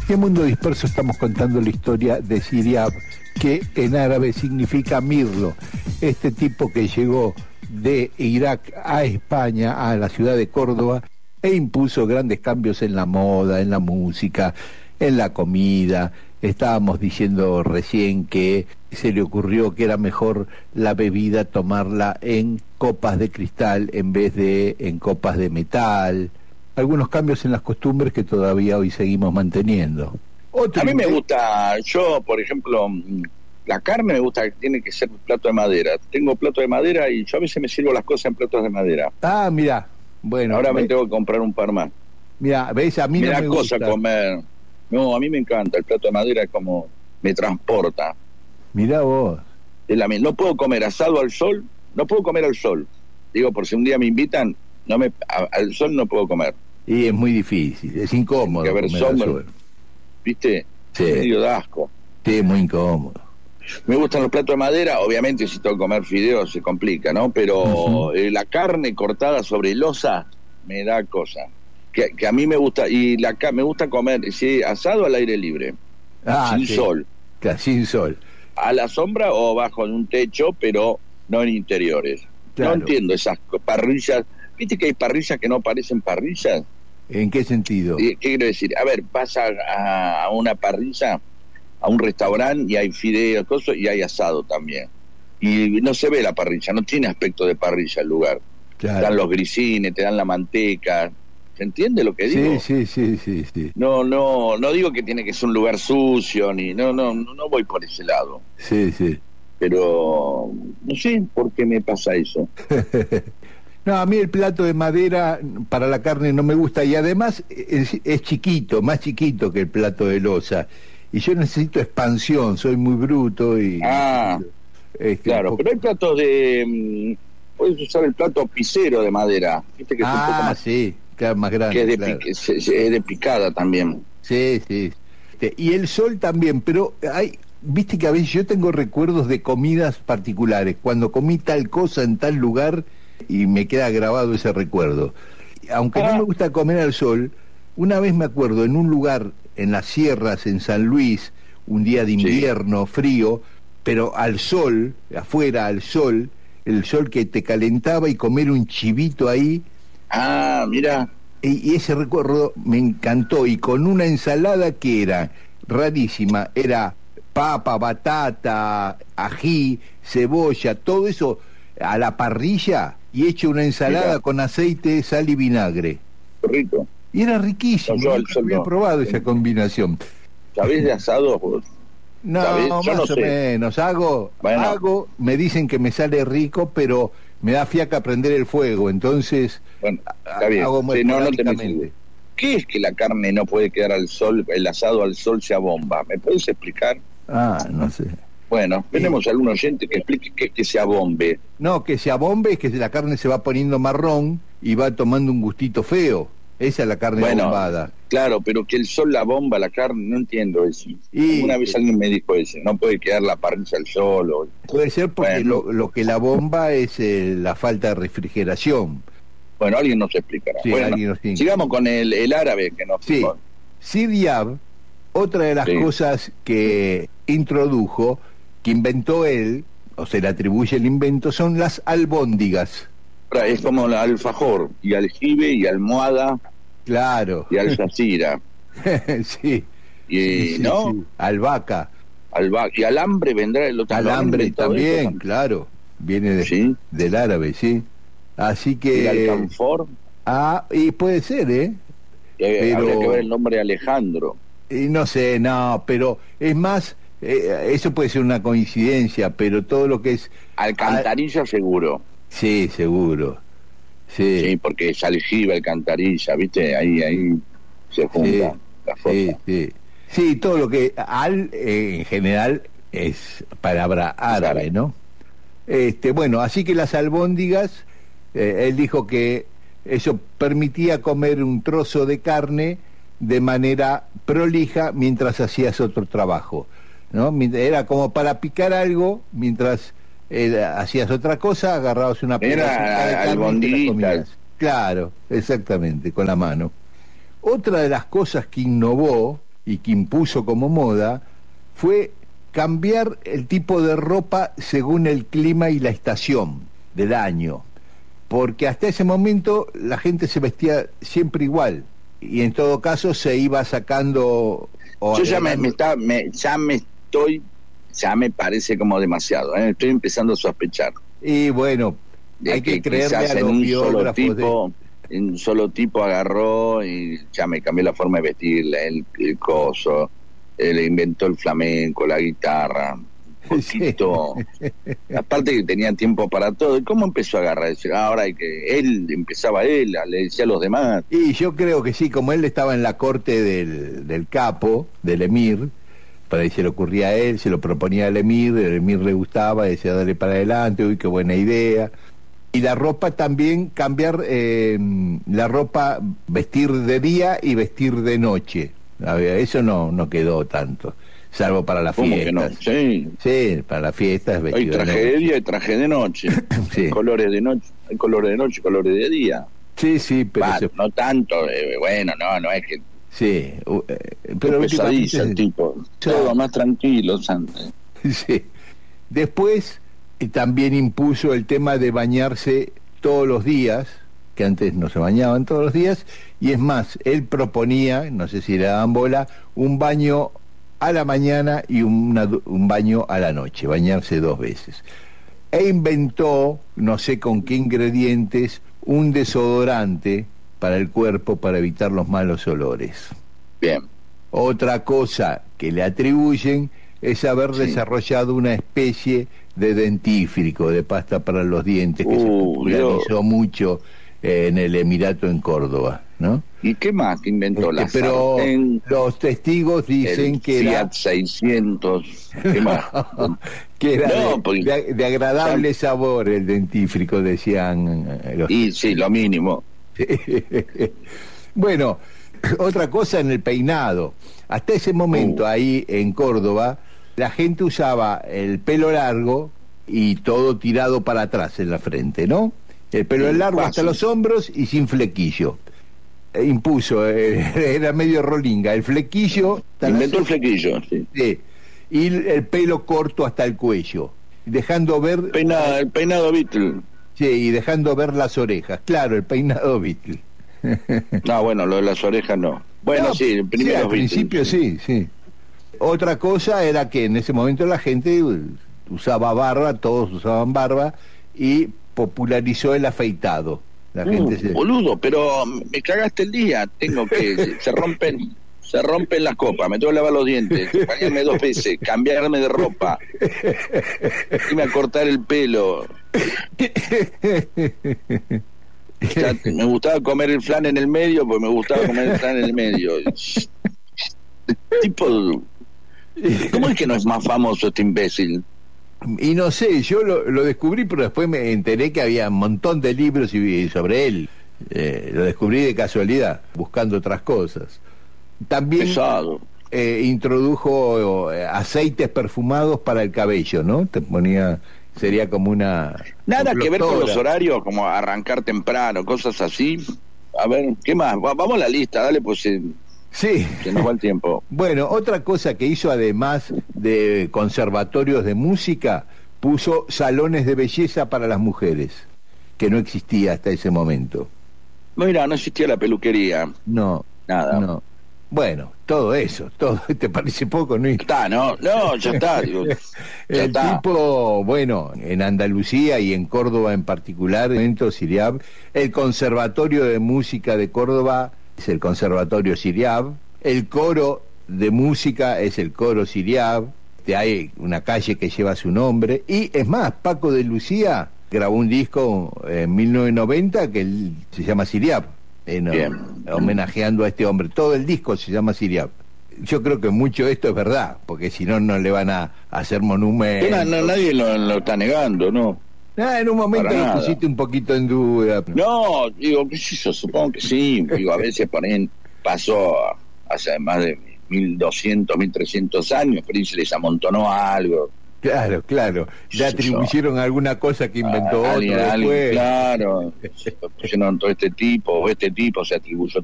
Y en Mundo Disperso estamos contando la historia de Ziryab, que en árabe significa mirlo. Este tipo que llegó de Irak a España, a la ciudad de Córdoba, e impuso grandes cambios en la moda, en la música, en la comida. Estábamos diciendo recién que se le ocurrió que era mejor la bebida tomarla en copas de cristal en vez de en copas de metal. Algunos cambios en las costumbres que todavía hoy seguimos manteniendo. A mí me gusta, yo por ejemplo, la carne me gusta que tiene que ser plato de madera. Tengo plato de madera y yo a veces me sirvo las cosas en platos de madera. Ah, mirá, bueno. Ahora me tengo que comprar un par más. Mirá, ¿ves? A mí me no da me cosa gusta comer. No, a mí me encanta, el plato de madera es como, me transporta. Mirá vos. No puedo comer asado al sol, no puedo comer al sol. Digo, por si un día me invitan, al sol no puedo comer. Y es muy difícil, es incómodo que comer al sol. ¿Viste? Sí. Medio de asco. Sí, es muy incómodo. Me gustan los platos de madera, obviamente si tengo que comer fideos se complica, ¿no? Pero la carne cortada sobre losa me da cosa. Que a mí me gusta, y me gusta comer, sí, asado al aire libre, sin sol. Sin sol. A la sombra o bajo un techo, pero no en interiores. Claro. No entiendo esas parrillas. ¿Viste que hay parrillas que no parecen parrillas? ¿En qué sentido? ¿Qué quiero decir? A ver, vas a una parrilla, a un restaurante y hay fideos, cosas, y hay asado también. Y no se ve la parrilla, no tiene aspecto de parrilla el lugar. Claro. Están los grisines, te dan la manteca. ¿Se entiende lo que digo? Sí. No digo que tiene que ser un lugar sucio, no voy por ese lado. Sí. Pero no sé por qué me pasa eso. No, a mí el plato de madera para la carne no me gusta y además es chiquito, más chiquito que el plato de losa. Y yo necesito expansión, soy muy bruto y... claro, pero hay platos de... puedes usar el plato pisero de madera, ¿viste? Que es un poco más... sí, claro, más grande. Que es de picada también. Sí. Y el sol también, pero viste que a veces yo tengo recuerdos de comidas particulares, cuando comí tal cosa en tal lugar y me queda grabado ese recuerdo. Aunque no me gusta comer al sol, una vez me acuerdo en un lugar en las sierras, en San Luis, un día de invierno frío, pero al sol, afuera al sol, el sol que te calentaba y comer un chivito ahí. Mira. Y ese recuerdo me encantó, y con una ensalada que era rarísima, era papa, batata, ají, cebolla, todo eso a la parrilla y hecho una ensalada con aceite, sal y vinagre. Rico. Y era riquísimo, yo había probado esa combinación. ¿Sabés de asado vos? No, más o menos. Hago, me dicen que me sale rico, pero me da fiaca prender el fuego, entonces está bien. hago no te me... ¿Qué es que la carne no puede quedar al sol, el asado al sol se abomba? ¿Me puedes explicar? No sé. Bueno, tenemos algún oyente que explique qué es que se abombe. No, que se abombe es que la carne se va poniendo marrón y va tomando un gustito feo. Esa es la carne abombada. Claro, pero que el sol la bomba la carne, no entiendo eso. Una vez alguien me dijo eso, no puede quedar la parrilla al sol. Puede ser porque lo que la bomba es la falta de refrigeración. Bueno, alguien nos explicará. Sí, bueno, sigamos con el árabe que nos explicó. Ziryab, otra de las cosas que introdujo, que inventó él, o se le atribuye el invento, son las albóndigas. Es como el alfajor, y aljibe, y almohada. Claro. Y alzacira. Sí. ¿No? Sí. Albahaca. Y alambre vendrá el otro. Alambre también, claro. Viene del árabe, sí. Así que... ¿Y el alcanfor? Y puede ser, pero... Habría que ver el nombre Alejandro. Y no sé, pero es más... eso puede ser una coincidencia, pero todo lo que es... Alcantarilla seguro. Sí, seguro. Sí, porque es aljibe, alcantarilla, ¿viste? Ahí se junta las cosas. Sí, todo lo que... en general es palabra árabe, ¿no? Bueno, así que las albóndigas, él dijo que eso permitía comer un trozo de carne de manera prolija mientras hacías otro trabajo, ¿no? Era como para picar algo mientras hacías otra cosa, agarrabas una pedacita de carne y te la comías. Claro, exactamente, con la mano. Otra de las cosas que innovó y que impuso como moda fue cambiar el tipo de ropa según el clima y la estación del año, porque hasta ese momento la gente se vestía siempre igual y en todo caso se iba sacando... Yo ya me parece como demasiado, ¿eh? Estoy empezando a sospechar. Y bueno, De hay que creerle quizás a en los un solo biógrafos tipo, en un solo tipo agarró y ya me cambió la forma de vestir, el coso, le inventó el flamenco, la guitarra, un poquito. Aparte que tenía tiempo para todo. ¿Y cómo empezó a agarrar? Decir, ahora hay que... Él le decía a los demás. Y yo creo que sí, como él estaba en la corte del capo, del emir, para ahí se le ocurría a él, se lo proponía al emir, el emir le gustaba, decía dale para adelante, uy, qué buena idea. Y la ropa también, cambiar la ropa, vestir de día y vestir de noche. Eso no quedó tanto, salvo para las ¿Cómo fiestas. que no? Sí. Sí, para las fiestas Hay vestido traje de de noche. día y traje de noche. Sí. Hay colores de noche, colores de día. Sí, sí, pero No tanto, bueno, no es que sí, pero pesadiza el últimamente tipo. Todo más tranquilo, Santa. sí. Después también impuso el tema de bañarse todos los días, que antes no se bañaban todos los días, y es más, él proponía, no sé si le daban bola, un baño a la mañana y un baño a la noche, bañarse 2 veces. E inventó, no sé con qué ingredientes, un desodorante para el cuerpo para evitar los malos olores. Bien. Otra cosa que le atribuyen es haber desarrollado una especie de dentífrico, de pasta para los dientes, que se popularizó mucho en el Emirato en Córdoba, ¿no? ¿Y qué más que inventó la pero sartén? los testigos dicen El que Fiat 600, ¿qué más? que era No, de agradable sabor el dentífrico, decían los... Y sí, lo mínimo. Bueno, otra cosa en el peinado. Hasta ese momento ahí en Córdoba, la gente usaba el pelo largo y todo tirado para atrás en la frente, ¿no? El pelo largo hasta los hombros y sin flequillo. Impuso, era medio rolinga, el flequillo... Inventó el flequillo, sí. Sí, y el pelo corto hasta el cuello, dejando ver... El peinado Beatle. Sí, y dejando ver las orejas, claro, el peinado Beatle. No, bueno, lo de las orejas no. Bueno, No, sí, el primero al principio sí. Otra cosa era que en ese momento la gente usaba barba, todos usaban barba, y popularizó el afeitado. La gente boludo, pero me cagaste el día. Tengo que... se rompen las copas, me tengo que lavar los dientes, bañarme 2 veces, cambiarme de ropa, irme a cortar el pelo. Ya, me gustaba comer el flan en el medio, pues me gustaba comer el flan en el medio. Tipo, ¿cómo es que no es más famoso este imbécil? Y no sé, yo lo descubrí, pero después me enteré que había un montón de libros sobre él. Lo descubrí de casualidad, buscando otras cosas. También introdujo aceites perfumados para el cabello, ¿no? Te ponía, sería como una... Nada que ver con los horarios, como arrancar temprano, cosas así. A ver, ¿qué más? Vamos a la lista, dale, pues sí. Se nos va el tiempo. Bueno, otra cosa que hizo, además de conservatorios de música, puso salones de belleza para las mujeres, que no existía hasta ese momento. Mira, no existía la peluquería. No. Nada. No. Bueno, todo eso, ¿te parece poco? No, ya está. Digo, el tipo, bueno, en Andalucía y en Córdoba en particular, Siriab, el Conservatorio de Música de Córdoba es el Conservatorio Siriab, el coro de música es el coro Siriab, hay una calle que lleva su nombre, y es más, Paco de Lucía grabó un disco en 1990 que se llama Siriab. Homenajeando a este hombre. Todo el disco se llama Siriab. Yo creo que mucho de esto es verdad, porque si no, no le van a hacer monumentos. Nadie lo está negando, ¿no? En un momento lo pusiste un poquito en duda. No, digo, qué sé yo, supongo que sí. Digo, a veces pasó hace más de 1200, 1300 años, pero ahí se les amontonó algo. Claro. Le atribuyeron alguna cosa que inventó otro después. Claro. Pusieron todo este tipo se atribuyó